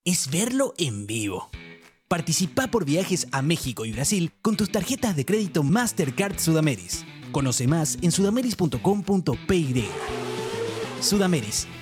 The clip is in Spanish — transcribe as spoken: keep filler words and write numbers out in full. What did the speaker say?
es verlo en vivo. Participa por viajes a México y Brasil con tus tarjetas de crédito Mastercard Sudameris. Conoce más en sudameris punto com punto pe. Sudameris,